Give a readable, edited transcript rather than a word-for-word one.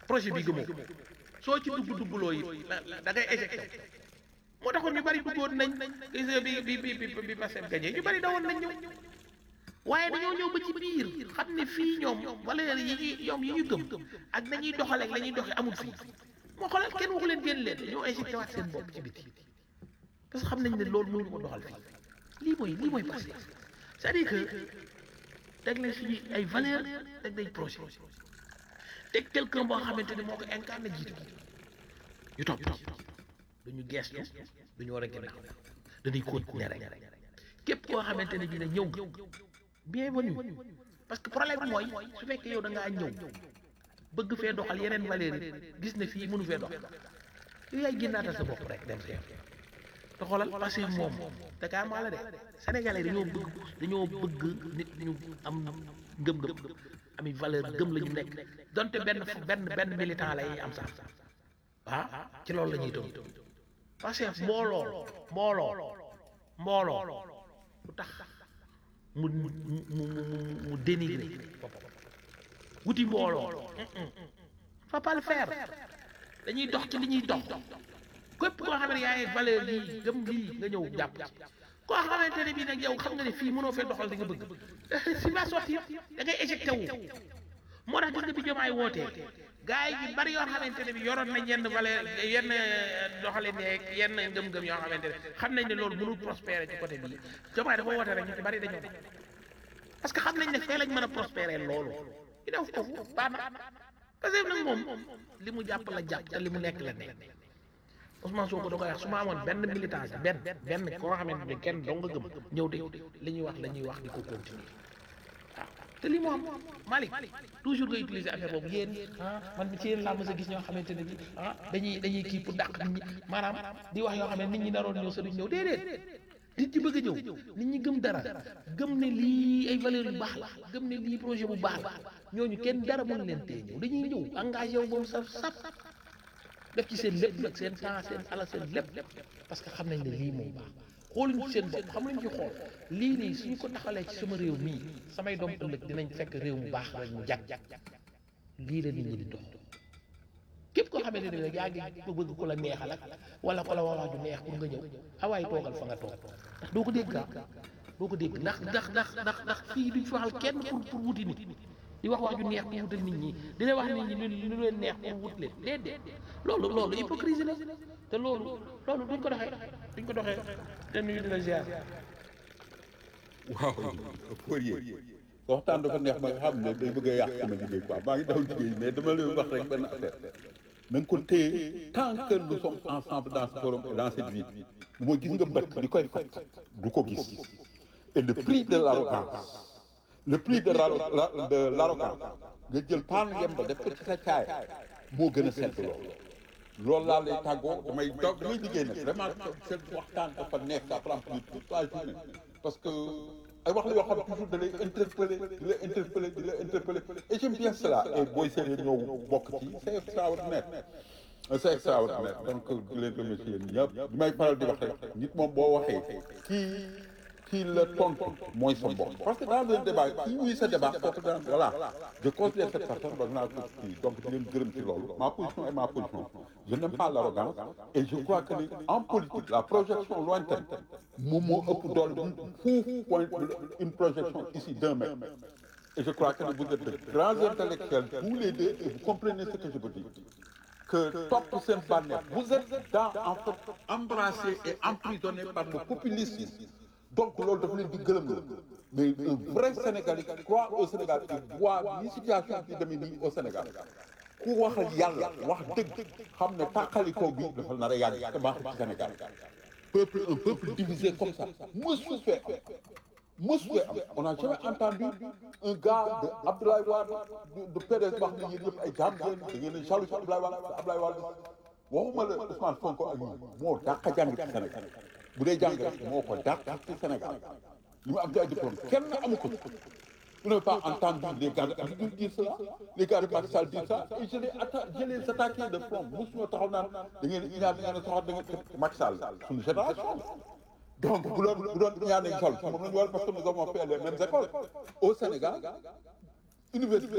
projet bi gëmoo soo ci duggloo yi da ngay éjecté moo taxoon ñu bari duggoon nañ gis bi Pastef gagné ñu bari dawoon nañ ñëw waaye dañoo ñëw ba ci biir xam ne fii ñoom valeur yi ñu gëm ak nañuy doxaleeg la ñuy doxe amul fii moo xoolal kenn waxu leen génn leen ñoo injecté waat seen bopp ci biti parce que xam nañ ne loolu mënuñu ko doxal fii lii mooy passé c'est-à-dire que teg nañ suñu ay valeur teg nañ projet teg quelqu'un boo xamante ne moo ko incarné jiitu ñu topp duñu geestu duñu war a ginnaaw dañuy continuer rek képp koo xamante ne bi ne ñëw bienvenue parce que problème bi mooy su fekkee yow da ngaa ñëw bëgg fee doxal yeneen valeur yi gis ne fii mënu fee doxal yow yaay génnaatal sa bopp rek dem see te xoolal passé moom te kaa maa la de sénégalais dañoo bëgg nit ñu am ngëm-ngëm ami valeur gëm la ñu nekk donte benn militant lay am sax ci loolu la ñuy tënk passé mbooloo lu tax mu dénigrer boppam wuti mbooloo faut pas le faire dañuy dox ci li ñuy dox képp koo xam ne yaa ngi valeur yi gëm lii nga ñëw jàpp ci koo xamante ne bii nag yow xam nga ne fii mënoo fee doxal di nga bëgg si va sortir da ngay éjecté wu moo tax gis nga bi Diomaye wootee gars yi bari yoo xamante ne bi yoroon nañ yenn valeur yenn doxalin yeeg yenn ngëm-ngëm yoo xamante ne xam nañ ne loolu mënul prospérer ci côté bii Diomaye dafa woote rek ñu ci bari dañoo dem parce que xam nañ ne fee lañ mën a prospérer loolu ñu def foofu baax na parce que nag moom li mu jàpp la jàpp te li mu nekk la nekk Ousmane Sonko da koy wax su ma amoon benn militant benn koo xamante ne kenn dong nga gëm ñëw de li ñuy wax di ko continuer waaw te li mu am Malick toujours nga utiliser affaire boobu yéen man ci yéen laa mës a gis ñoo xamante ne bi dañuy kii pour dàq nit ñi maanaam di wax yoo xam ne nit ñi naroon ñëw sa duñ ñëw déedéet nit ñi bëgg a ñëw nit ñi gëm dara gëm ne lii ay valeur yu baax la gëm ne lii projet bu baax la ñooñu kenn dara mën leen tee ñëw dañuy ñëw engagé wu ba mu saf def ci seen lépp nag seen temps seen alal seen lépp parce que xam nañ ne lii moom baax xooluñ ci seen bopp xam nañ ci xool lii nii suñu ko taxalee ci sama réew mii samay doom ëllëg dinañ fekk réew mu baax rek mu jag lii la nit ñi di dox képp koo xamante ne rek yaa ngi bëgg ku la neexal ak wala ko la wax ju neex pour nga ñëw awaay toogal fa nga toog ndax doo ko dégg doo ko dégg ndax fii duñ fi waxal kenn pour wuti nit di wax ju neex pour wutal nit ñi dina wax nit ñi lu leen neex pour wut leen déedéet loolu hypocrisie la te loolu duñ ko doxee te nuyu di la ziar. waaw Fourier waxtaan dafa neex ma nga xam ne day bëgg a yàq sama liggéey quoi maa ngi daw liggéey mais dama lay wax rek benn affaire na nga ko téye tant que nous sommes ensemble dans ce forum et dans cette vie bu ma gis nga mbët li koy faj du ko gis et le prix de l'arrogance nga jël paan yem ba def ko ci sa caay moo gën a sedd loolu laa lay tàggoo damay liggéey nag vraiment seen waxtaan dafa neex ça prend plus toute la journée parce que ay wax la yoo xam toujours da lay interpeller et j'aime bien cela et booy séeréer ñëw bokk ci c'est extraordinaire donc di leen remercier ñëpp li may faral di wax rek nit moom boo waxee kii la tontu mooy sa bopp parce que dans un débat kii wuy sa débat kooku daan voilà je considère cette personne ba naa ko kii donc di leen gërëm ci loolu ma position est ma position je n'aime pas l'arrogance et je crois que ni en politique la projection lointaine moom moo ëpp doole fuuf point une projection ici d'un mètre et je crois que ni vous êtes de grands intellectuels tous les deux et vous comprenez ce que je veux dire que topp seen bànneex vous êtes en fait embrassé et emprisonné par le populisme donc loolu dafa leen di gërëm la mais un vrai Sénégalais qui croit au Sénégal et voit ni situation bi demee nii au Sénégal ku wax ak yàlla wax dëgg xam ne tàqalikoo bi dafa nar a yàgg te baaxul ci Sénégal un peuple divisé comme ça mësu fee am on n'a jamais entendu un gars de Abdoulaye Wade de PDS wax ne yéen yëpp ay jaam ngeen da ngeen a jaloux ci Abdoulaye Wade waxuma la Ousmane Sonko ak ñi moo dàq jàng ci Sénégal bu dee jàng moo ko dàq ci Sénégal li mu am ci ay diplôme kenn amu ko vous n'avez pas entendu les gars de Abdou dire cela les gars de Macky Sall dire ça et je les attaqué de front mosuñoo taxaw naan da ngeen a soxla da ngeen Macky Sall suñu génération donc bu doon ñaan nañ sol moom la ñu war parce que nous avons fait les mêmes écoles au Sénégal université